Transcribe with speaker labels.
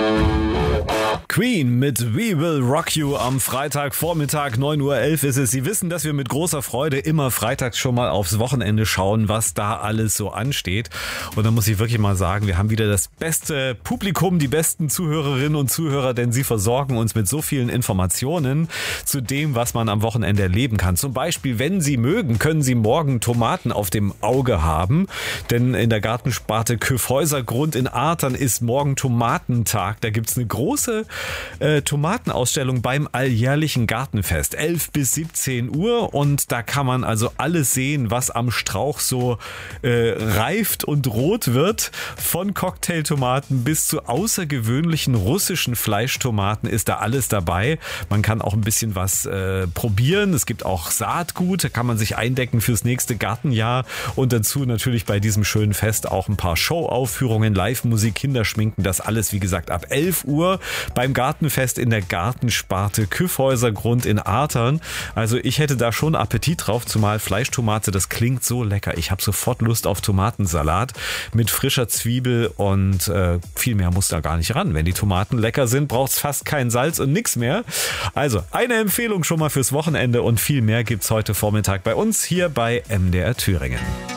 Speaker 1: Queen mit We Will Rock You am Freitagvormittag, 9:11 Uhr ist es. Sie wissen, dass wir mit großer Freude immer freitags schon mal aufs Wochenende schauen, was da alles so ansteht. Und da muss ich wirklich mal sagen, wir haben wieder das beste Publikum, die besten Zuhörerinnen und Zuhörer, denn sie versorgen uns mit so vielen Informationen zu dem, was man am Wochenende erleben kann. Zum Beispiel, wenn Sie mögen, können Sie morgen Tomaten auf dem Auge haben, denn in der Gartensparte Kyffhäusergrund in Artern ist morgen Tomatentag. Da gibt's eine große Tomatenausstellung beim alljährlichen Gartenfest, 11 bis 17 Uhr, und da kann man also alles sehen, was am Strauch so reift und rot wird. Von Cocktailtomaten bis zu außergewöhnlichen russischen Fleischtomaten ist da alles dabei. Man kann auch ein bisschen was probieren. Es gibt auch Saatgut, da kann man sich eindecken fürs nächste Gartenjahr, und dazu natürlich bei diesem schönen Fest auch ein paar Showaufführungen, Live-Musik, Kinderschminken, das alles wie gesagt ab 11 Uhr beim Gartenfest in der Gartensparte Kyffhäusergrund in Artern. Also ich hätte da schon Appetit drauf, zumal Fleischtomate, das klingt so lecker. Ich habe sofort Lust auf Tomatensalat mit frischer Zwiebel, und viel mehr muss da gar nicht ran. Wenn die Tomaten lecker sind, braucht es fast kein Salz und nix mehr. Also eine Empfehlung schon mal fürs Wochenende, und viel mehr gibt's heute Vormittag bei uns hier bei MDR Thüringen.